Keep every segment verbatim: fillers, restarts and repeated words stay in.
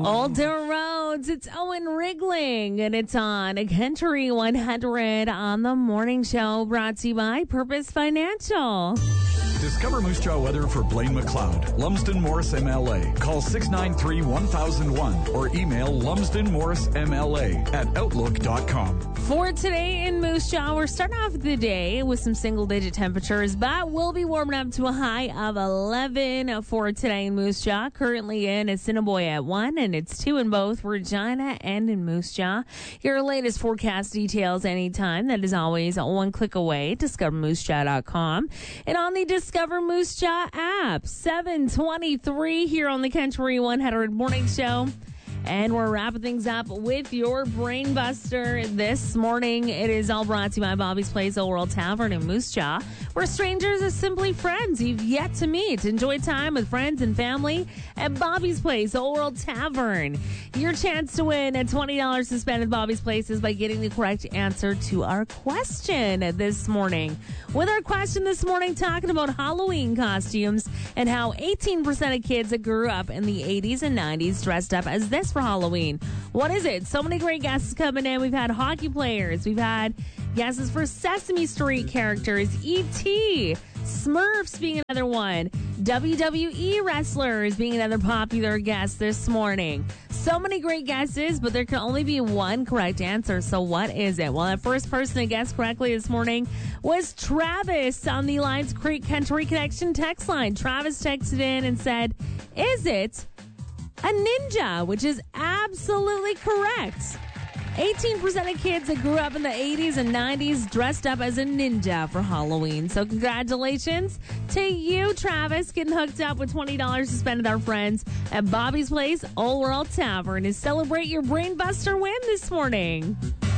Older Roads, it's Owen Wriggling, and it's on Country one hundred on the morning show, brought to you by Purpose Financial. Discover Moose Jaw weather for Blaine McLeod. Lumsden Morris M L A. Call six nine three, one thousand one or email lumsden morris m l a at outlook dot com. For today in Moose Jaw, we're starting off the day with some single-digit temperatures, but we'll be warming up to a high of eleven for today in Moose Jaw. Currently in Assiniboia at one, and it's two in both Regina and in Moose Jaw. Your latest forecast details anytime. That is always one click away. discover moose jaw dot com. And on the Discover Moose Jaw app, seven twenty-three here on the Country one hundred Morning Show. And we're wrapping things up with your Brain Buster this morning. It is all brought to you by Bobby's Place Old World Tavern in Moose Jaw, where strangers are simply friends you've yet to meet. Enjoy time with friends and family at Bobby's Place Old World Tavern. Your chance to win at twenty dollars to spend at Bobby's Place is by getting the correct answer to our question this morning. With our question this morning, talking about Halloween costumes and how eighteen percent of kids that grew up in the eighties and nineties dressed up as this for Halloween. What is it? So many great guesses coming in. We've had hockey players. We've had guesses for Sesame Street characters, E T, Smurfs being another one, W W E wrestlers being another popular guest this morning. So many great guesses, but there can only be one correct answer. So what is it? Well, that first person to guess correctly this morning was Travis on the Lions Creek Country Connection text line. Travis texted in and said, is it a ninja? Which is absolutely correct. eighteen percent of kids that grew up in the eighties and nineties dressed up as a ninja for Halloween. So congratulations to you, Travis, getting hooked up with twenty dollars to spend with our friends at Bobby's Place Old World Tavern to celebrate your Brain Buster win this morning.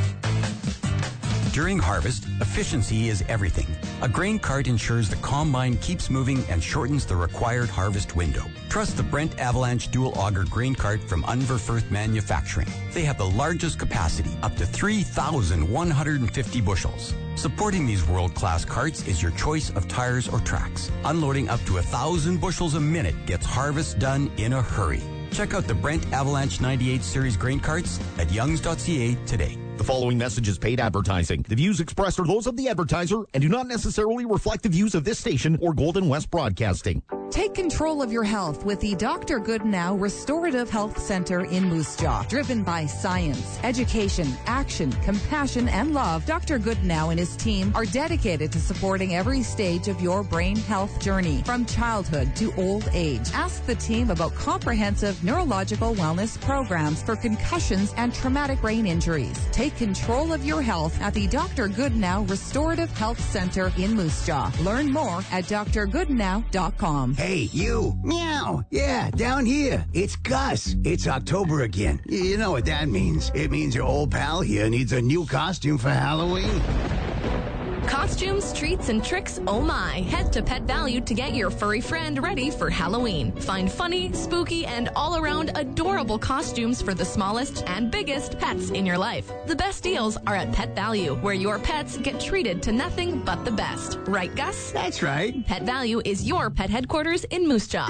During harvest, efficiency is everything. A grain cart ensures the combine keeps moving and shortens the required harvest window. Trust the Brent Avalanche Dual Auger Grain Cart from Unverfirth Manufacturing. They have the largest capacity, up to three thousand one hundred fifty bushels. Supporting these world-class carts is your choice of tires or tracks. Unloading up to one thousand bushels a minute gets harvest done in a hurry. Check out the Brent Avalanche ninety-eight Series grain carts at youngs dot c a today. The following message is paid advertising. The views expressed are those of the advertiser and do not necessarily reflect the views of this station or Golden West Broadcasting. Take control of your health with the Doctor Goodnow Restorative Health Center in Moose Jaw. Driven by science, education, action, compassion, and love, Doctor Goodnow and his team are dedicated to supporting every stage of your brain health journey, from childhood to old age. Ask the team about comprehensive neurological wellness programs for concussions and traumatic brain injuries. Take control of your health at the Doctor Goodnow Restorative Health Center in Moose Jaw. Learn more at d r goodnow dot com. Hey, you. Meow. Yeah, down here. It's Gus. It's October again. You know what that means. It means your old pal here needs a new costume for Halloween. Costumes, treats, and tricks, oh my. Head to Pet Value to get your furry friend ready for Halloween. Find funny, spooky, and all-around adorable costumes for the smallest and biggest pets in your life. The best deals are at Pet Value, where your pets get treated to nothing but the best. Right, Gus? That's right. Pet Value is your pet headquarters in Moose Jaw.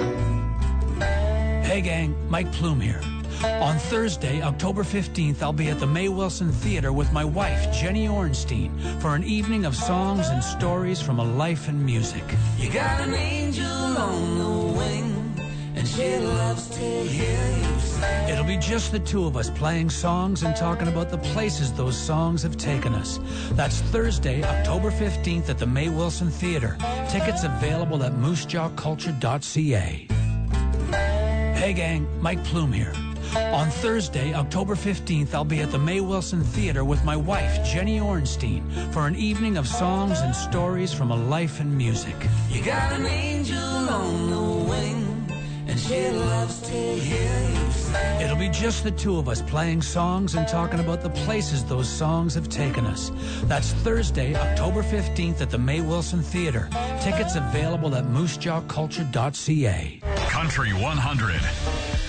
Hey gang, Mike Plume here. On Thursday, October fifteenth, I'll be at the May Wilson Theater with my wife, Jenny Ornstein, for an evening of songs and stories from a life in music. You got an angel on the wing, and she loves to hear you sing. It'll be just the two of us playing songs and talking about the places those songs have taken us. That's Thursday, October fifteenth at the May Wilson Theater. Tickets available at moose jaw culture dot c a. Hey gang, Mike Plume here. On Thursday, October fifteenth, I'll be at the May Wilson Theater with my wife, Jenny Ornstein, for an evening of songs and stories from a life in music. You got an angel on the wing, and she loves to hear you sing. It'll be just the two of us playing songs and talking about the places those songs have taken us. That's Thursday, October fifteenth at the May Wilson Theater. Tickets available at moose jaw culture dot c a. Country one hundred.